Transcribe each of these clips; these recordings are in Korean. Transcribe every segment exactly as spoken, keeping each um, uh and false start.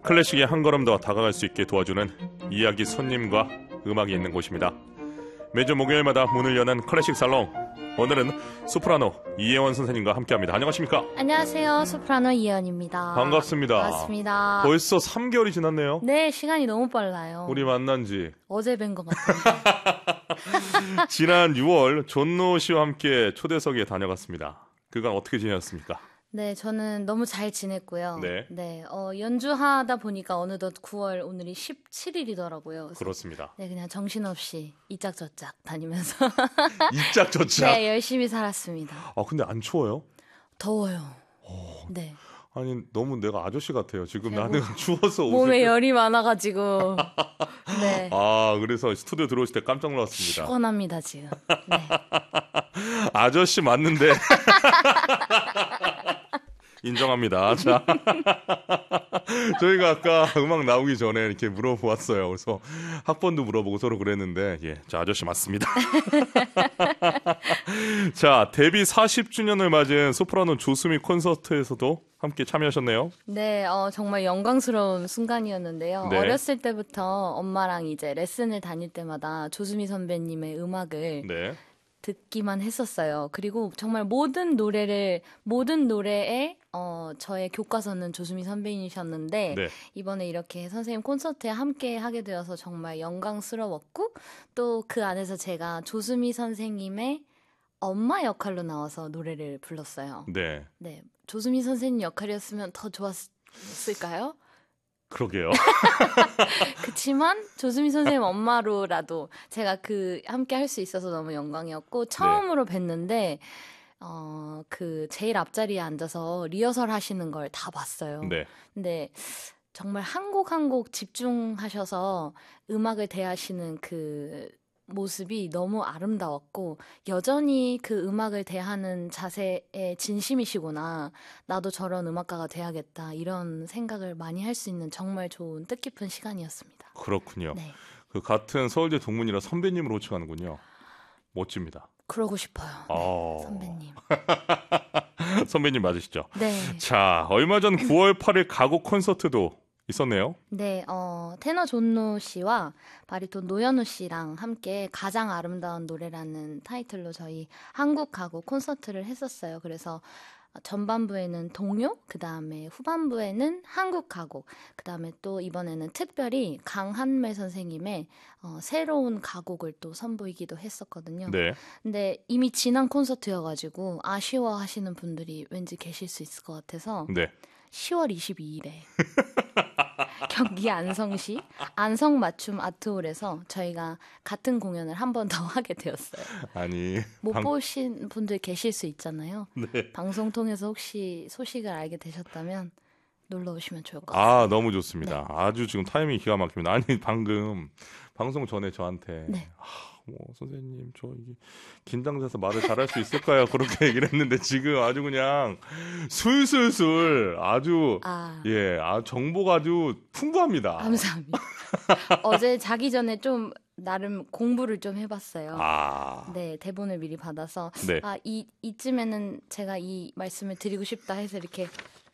클래식의 한 걸음 더 다가갈 수 있게 도와주는 이야기 손님과 음악이 있는 곳입니다. 매주 목요일마다 문을 여는 클래식 살롱. 오늘은 소프라노 이혜원 선생님과 함께합니다. 안녕하십니까? 안녕하세요. 소프라노 이혜원입니다. 반갑습니다. 반갑습니다. 벌써 삼 개월이 지났네요. 네, 시간이 너무 빨라요. 우리 만난 지 어제 뵌 것 같은데. 지난 유월 존노 씨와 함께 초대석에 다녀갔습니다. 그간 어떻게 지내셨습니까? 네, 저는 너무 잘 지냈고요. 네. 네, 어, 연주하다 보니까 어느덧 구월 오늘이 십칠 일이더라고요. 그렇습니다. 네, 그냥 정신없이 이짝저짝 다니면서 이짝저짝. 네, 열심히 살았습니다. 아, 근데 안 추워요? 더워요. 오, 네. 아니 너무 내가 아저씨 같아요. 지금 제가 나는 추워서 옷을 몸에 그- 열이 많아가지고 네, 아, 그래서 스튜디오 들어오실 때 깜짝 놀랐습니다. 시원합니다 지금. 네. 아저씨 맞는데 인정합니다. 자, 저희가 아까 음악 나오기 전에 이렇게 물어보았어요. 그래서 학번도 물어보고 서로 그랬는데, 예, 자, 아저씨 맞습니다. 자, 데뷔 사십 주년을 맞은 소프라노 조수미 콘서트에서도 함께 참여하셨네요. 네, 어, 정말 영광스러운 순간이었는데요. 네. 어렸을 때부터 엄마랑 이제 레슨을 다닐 때마다 조수미 선배님의 음악을 네, 듣기만 했었어요. 그리고 정말 모든 노래를, 모든 노래에, 어, 저의 교과서는 조수미 선배님이셨는데, 네, 이번에 이렇게 선생님 콘서트에 함께 하게 되어서 정말 영광스러웠고, 또 그 안에서 제가 조수미 선생님의 엄마 역할로 나와서 노래를 불렀어요. 네. 네. 조수미 선생님 역할이었으면 더 좋았을까요? 그러게요. 그치만 조수미 선생님 엄마로라도 제가 그 함께 할 수 있어서 너무 영광이었고 처음으로 뵀는데 어, 그 제일 앞자리에 앉아서 리허설 하시는 걸 다 봤어요. 네, 근데 정말 한 곡 한 곡 집중하셔서 음악을 대하시는 그 모습이 너무 아름다웠고 여전히 그 음악을 대하는 자세에 진심이시구나. 나도 저런 음악가가 돼야겠다. 이런 생각을 많이 할 수 있는 정말 좋은 뜻깊은 시간이었습니다. 그렇군요. 네. 그 같은 서울대 동문이라 선배님으로 호칭하는군요. 멋집니다. 그러고 싶어요. 네, 아. 선배님. 선배님 맞으시죠? 네. 자, 얼마 전 구월 팔일 가곡 콘서트도 있었네요. 네, 어, 테너 존노 씨와 바리톤 노현우 씨랑 함께 가장 아름다운 노래라는 타이틀로 저희 한국 가곡 콘서트를 했었어요. 그래서 전반부에는 동요, 그 다음에 후반부에는 한국 가곡, 그 다음에 또 이번에는 특별히 강한매 선생님의 어, 새로운 가곡을 또 선보이기도 했었거든요. 네. 근데 이미 지난 콘서트여가지고 아쉬워하시는 분들이 왠지 계실 수 있을 것 같아서 네. 시월 이십이일에 경기 안성시 안성맞춤 아트홀에서 저희가 같은 공연을 한 번 더 하게 되었어요. 아니. 못 방- 보신 분들 계실 수 있잖아요. 네. 방송 통해서 혹시 소식을 알게 되셨다면 놀러 오시면 좋을 것 같아요. 아, 너무 좋습니다. 아주 지금 타이밍이 기가 막힙니다. 아니, 방금 방송 전에 저한테 네. 아, 뭐 선생님 저 이게 긴장돼서 말을 잘할 수 있을까요? 그렇게 얘기를 했는데 지금 아주 그냥 술술술 아주 아, 예, 아 정보가 아주 풍부합니다. 감사합니다. 어제 자기 전에 좀 나름 공부를 좀 해봤어요. 아, 네, 대본을 미리 받아서 네. 아, 이 이쯤에는 제가 이 말씀을 드리고 싶다 해서 이렇게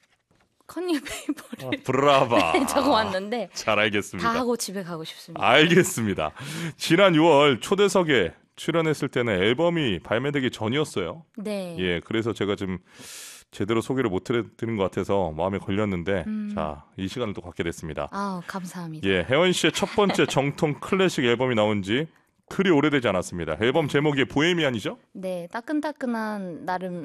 컨닝 페이퍼를 아, 브라바. 적어 왔는데 잘 알겠습니다. 다 하고 집에 가고 싶습니다. 알겠습니다. 지난 유월 초대석에 출연했을 때는 앨범이 발매되기 전이었어요. 네. 예, 그래서 제가 좀 제대로 소개를 못 드린 것 같아서 마음에 걸렸는데, 음. 자, 이 시간을 또 갖게 됐습니다. 아우, 감사합니다. 예, 혜원 씨의 첫 번째 정통 클래식 앨범이 나온 지 그리 오래되지 않았습니다. 앨범 제목이 보헤미안이죠? 네, 따끈따끈한 나름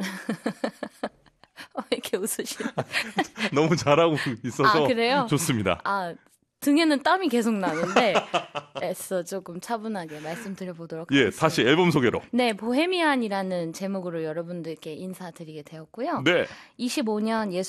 어, 이렇게 웃으시는. 너무 잘하고 있어서 아, 그래요? 좋습니다. 아, 등에는 땀이 계속 나는데 애써 조금 차분하게 말씀드려 보도록 예, 하겠습니다. 다시 앨범 소개로. 네, 보헤미안이라는 제목으로 여러분들께 인사드리게 되었고요. 네. 이십오 년